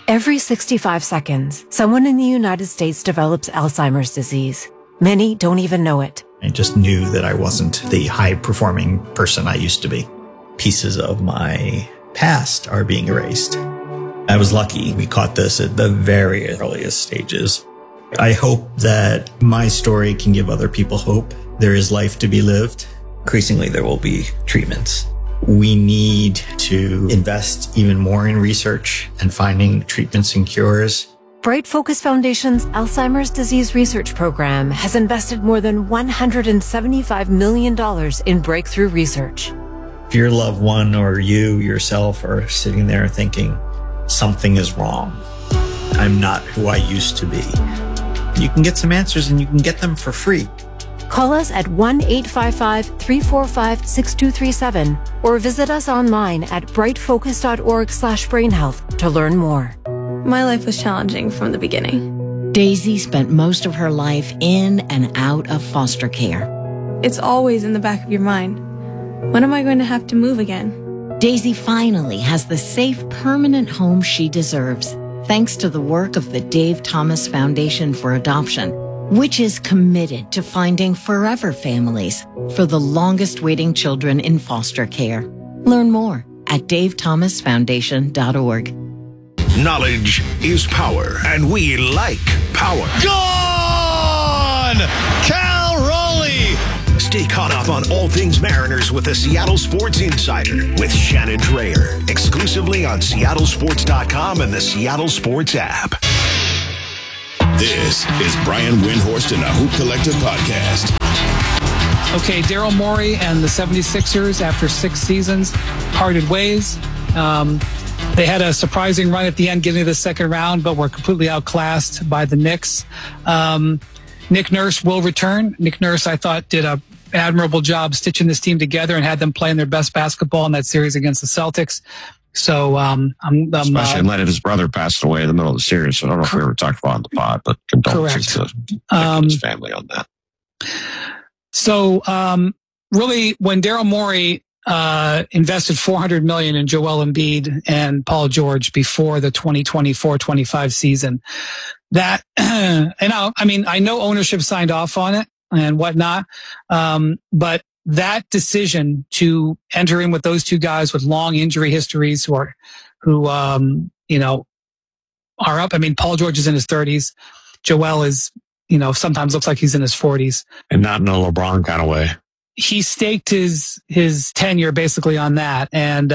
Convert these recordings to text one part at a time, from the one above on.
Every 65 seconds, someone in the United States develops Alzheimer's disease. Many don't even know it. I just knew that I wasn't the high-performing person I used to be. Pieces of my past are being erased. I was lucky we caught this at the very earliest stages. I hope that my story can give other people hope. There is life to be lived. Increasingly, there will be treatments. We need to invest even more in research and finding treatments and cures. Bright Focus Foundation's Alzheimer's Disease Research Program has invested more than $175 million in breakthrough research. If your loved one or you yourself are sitting there thinking, something is wrong, I'm not who I used to be, you can get some answers and you can get them for free. Call us at 1-855-345-6237 or visit us online at brightfocus.org/brainhealth to learn more. My life was challenging from the beginning. Daisy spent most of her life in and out of foster care. It's always in the back of your mind. When am I going to have to move again? Daisy finally has the safe, permanent home she deserves, thanks to the work of the Dave Thomas Foundation for Adoption, which is committed to finding forever families for the longest waiting children in foster care. Learn more at davethomasfoundation.org. Knowledge is power, and we like power. Gone! Cal Raleigh! Stay caught up on all things Mariners with the Seattle Sports Insider with Shannon Drayer, exclusively on seattlesports.com and the Seattle Sports app. This is Brian Windhorst and the Hoop Collective podcast. Okay, Daryl Morey and the 76ers, after 6 seasons, parted ways. They had a surprising run at the end, getting to the second round, but were completely outclassed by the Knicks. Nick Nurse will return. Nick Nurse, I thought, did an admirable job stitching this team together and had them playing their best basketball in that series against the Celtics. So, especially in light of his brother passed away in the middle of the series. So I don't know if we ever talked about it on the pod, but condolences to his family on that. So, really, when Daryl Morey invested $400 million in Joel Embiid and Paul George before the 2024-25 season, that, and I know ownership signed off on it and whatnot, but that decision to enter in with those two guys with long injury histories who are up. I mean, Paul George is in his 30s. Joel is, sometimes looks like he's in his 40s. And not in a LeBron kind of way. He staked his tenure basically on that, and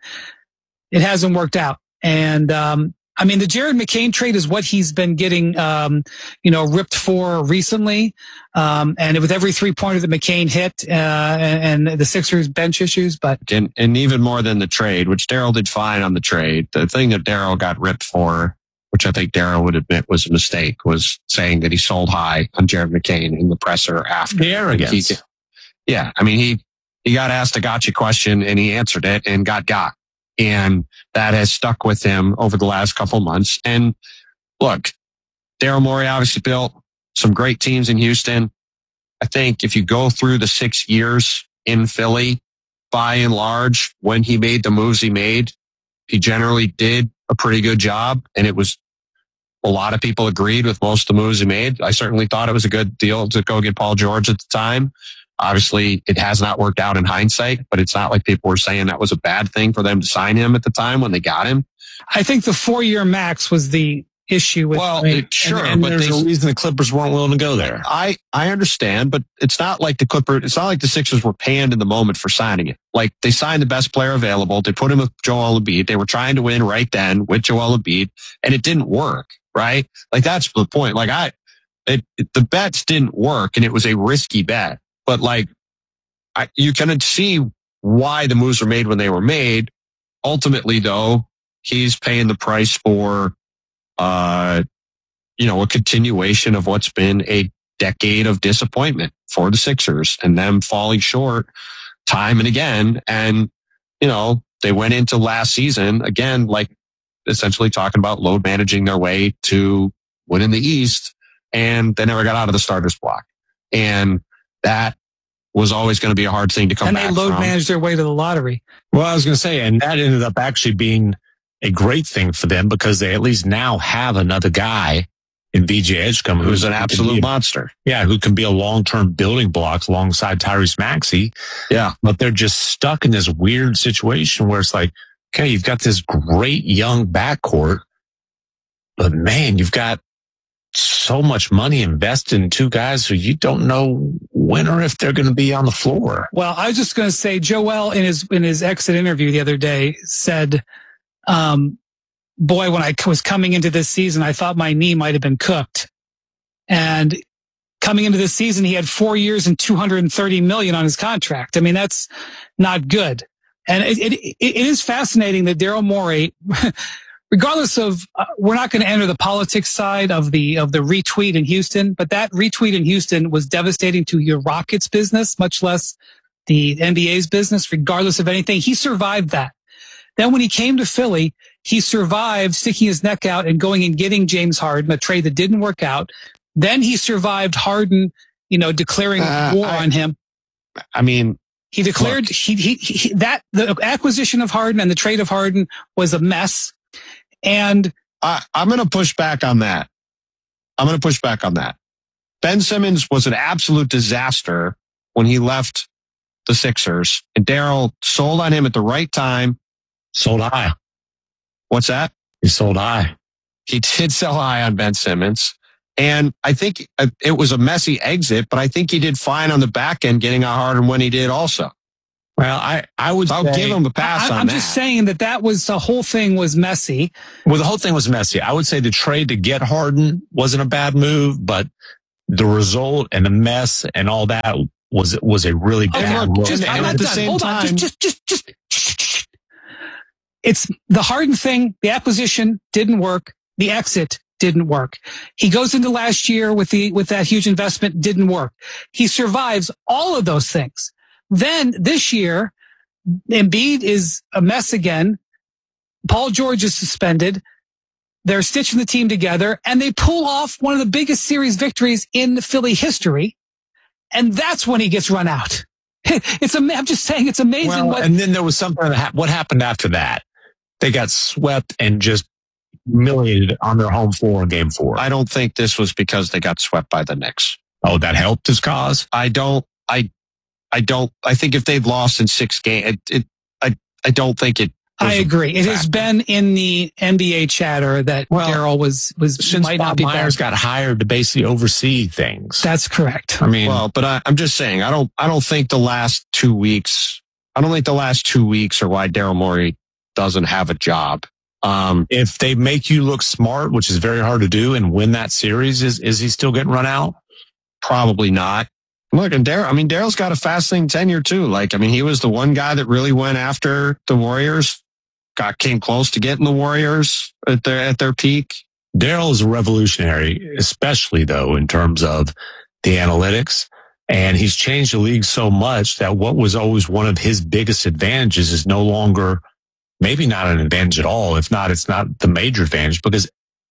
it hasn't worked out. And the Jared McCain trade is what he's been getting, ripped for recently. And with every 3-pointer that McCain hit, and the Sixers bench issues, but and even more than the trade, which Daryl did fine on the trade. The thing that Daryl got ripped for, which I think Daryl would admit was a mistake, was saying that he sold high on Jared McCain in the presser after the arrogance. He got asked a gotcha question and he answered it and got. And that has stuck with him over the last couple months. And look, Daryl Morey obviously built some great teams in Houston. I think if you go through the 6 years in Philly, by and large, when he made the moves he made, he generally did a pretty good job. And a lot of people agreed with most of the moves he made. I certainly thought it was a good deal to go get Paul George at the time. Obviously, it has not worked out in hindsight, but it's not like people were saying that was a bad thing for them to sign him at the time when they got him. I think the 4-year max was the issue with. Sure, and but there's a reason the Clippers weren't willing to go there. I understand, but it's not like the Sixers were panned in the moment for signing it. Like, they signed the best player available. They put him with Joel Embiid. They were trying to win right then with Joel Embiid, and it didn't work, right? Like, that's the point. Like, the bets didn't work, and it was a risky bet. But you can see why the moves were made when they were made. Ultimately, though, he's paying the price for, a continuation of what's been a decade of disappointment for the Sixers and them falling short time and again. And, they went into last season again, essentially talking about load managing their way to winning the East, and they never got out of the starters block. And that was always going to be a hard thing to come back from. And they load managed their way to the lottery. Well, I was going to say, and that ended up actually being a great thing for them because they at least now have another guy in VJ Edgecombe who's an absolute monster. Yeah, who can be a long-term building block alongside Tyrese Maxey. Yeah. But they're just stuck in this weird situation where it's like, okay, you've got this great young backcourt, but man, you've got so much money invested in two guys who you don't know when or if they're going to be on the floor. Well, I was just going to say, Joel in his exit interview the other day said, boy, when I was coming into this season, I thought my knee might have been cooked. And coming into this season, he had 4 years and $230 million on his contract. I mean, that's not good. And it is fascinating that Daryl Morey, regardless of, we're not going to enter the politics side of the retweet in Houston, but that retweet in Houston was devastating to your Rockets business, much less the NBA's business, regardless of anything. He survived that. Then when he came to Philly, he survived sticking his neck out and going and getting James Harden, a trade that didn't work out. Then he survived Harden, declaring war on him. I mean, he declared the acquisition of Harden and the trade of Harden was a mess. And I'm going to push back on that. Ben Simmons was an absolute disaster when he left the Sixers, and Daryl sold on him at the right time. Sold high. What's that? He sold high. He did sell high on Ben Simmons. And I think it was a messy exit, but I think he did fine on the back end getting out Harden when he did also. Well, I'll give him a pass on that. I'm just saying that was the whole thing was messy. Well, the whole thing was messy. I would say the trade to get Harden wasn't a bad move, but the result and the mess and all that was a really bad move. I'm not done. Hold on. Just. It's the Harden thing. The acquisition didn't work. The exit didn't work. He goes into last year with that huge investment, didn't work. He survives all of those things. Then this year, Embiid is a mess again. Paul George is suspended. They're stitching the team together and they pull off one of the biggest series victories in Philly history. And that's when he gets run out. I'm just saying it's amazing. Well, and then there was something what happened after that? They got swept and just humiliated on their home floor in Game 4. I don't think this was because they got swept by the Knicks. Oh, that helped his cause? I think if they'd lost in 6 games, I don't think it. I agree. It has been in the NBA chatter that Daryl was since might Bob not be Myers back. got hired to basically oversee things. That's correct. I mean, but I'm just saying, I don't think the last 2 weeks are why Daryl Morey doesn't have a job. If they make you look smart, which is very hard to do, and win that series, is he still getting run out? Probably not. Look, and Daryl's got a fascinating tenure too. He was the one guy that really went after the Warriors, came close to getting the Warriors at their peak. Daryl is a revolutionary, especially though, in terms of the analytics. And he's changed the league so much that what was always one of his biggest advantages is no longer, maybe not an advantage at all. If not, it's not the major advantage, because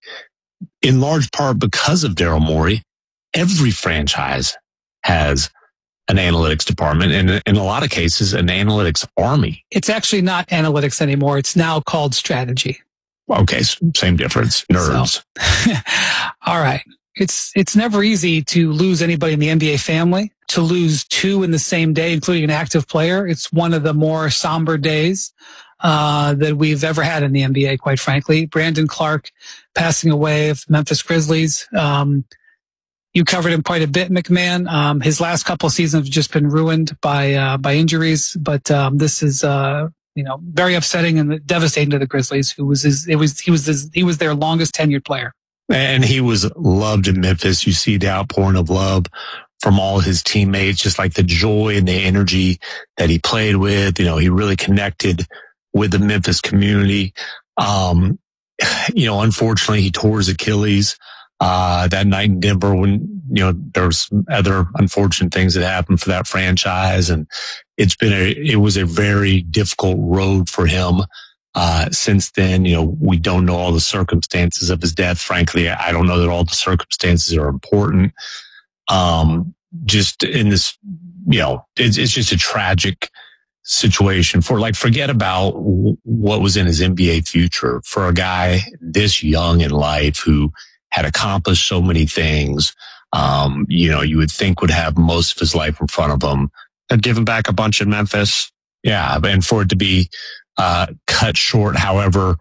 in large part because of Daryl Morey, every franchise has an analytics department and in a lot of cases, an analytics army. It's actually not analytics anymore. It's now called strategy. Okay. Same difference. Nerds. So, all right. It's never easy to lose anybody in the NBA family. To lose two in the same day, including an active player, it's one of the more somber days that we've ever had in the NBA, quite frankly. Brandon Clark passing away of Memphis Grizzlies. You covered him quite a bit, McMahon. His last couple of seasons have just been ruined by injuries, but this is very upsetting and devastating to the Grizzlies, he was their longest tenured player. And he was loved in Memphis. You see the outpouring of love from all his teammates, just like the joy and the energy that he played with. He really connected with the Memphis community. Unfortunately, he tore his Achilles that night in Denver when, there's other unfortunate things that happened for that franchise. And it was a very difficult road for him. Since then, we don't know all the circumstances of his death. Frankly, I don't know that all the circumstances are important. Just in this, it's just a tragic situation for, like, forget about what was in his NBA future for a guy this young in life who had accomplished so many things. You would think would have most of his life in front of him. I'd give him back a bunch in Memphis. Yeah. And for it to be, cut short, however,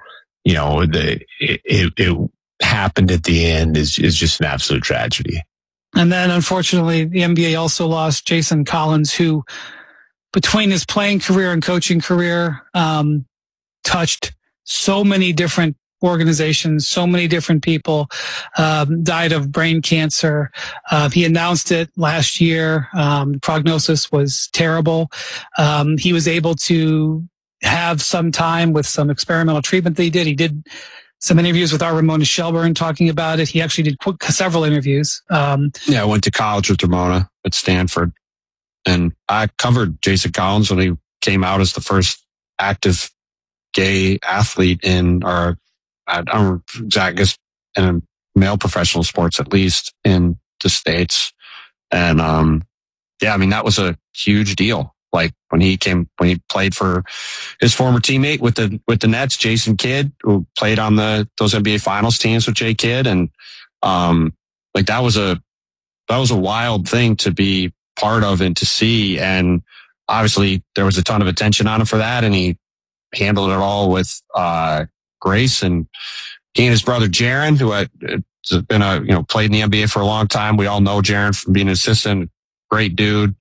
it happened at the end is just an absolute tragedy. And then unfortunately, the NBA also lost Jason Collins, who between his playing career and coaching career, touched so many different organizations, so many different people, died of brain cancer. He announced it last year. The prognosis was terrible. He was able to have some time with some experimental treatment that he did. He did some interviews with our Ramona Shelburne talking about it. He actually did several interviews. I went to college with Ramona at Stanford, and I covered Jason Collins when he came out as the first active gay athlete in, or I don't exactly, guess in male professional sports, at least in the States. And, that was a huge deal. Like when he played for his former teammate with the Nets, Jason Kidd, who played on those NBA Finals teams with Jay Kidd, and that was a wild thing to be part of and to see. And obviously there was a ton of attention on him for that, and he handled it all with grace. And he and his brother Jaren, who had been played in the NBA for a long time. We all know Jaren from being an assistant, great dude.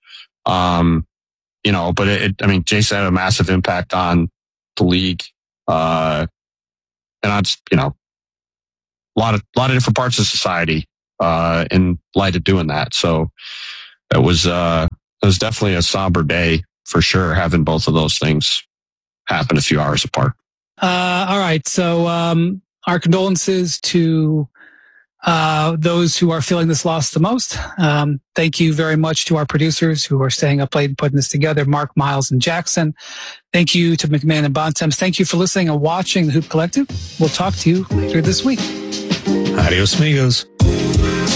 But Jason had a massive impact on the league. And on, a lot of different parts of society, in light of doing that. So it was definitely a somber day for sure, having both of those things happen a few hours apart. All right. So, our condolences to those who are feeling this loss the most. Thank you very much to our producers who are staying up late and putting this together, Mark, Miles, and Jackson. Thank you to McMahon and Bontemps. Thank you for listening and watching the Hoop Collective. We'll talk to you later this week. Adios, amigos.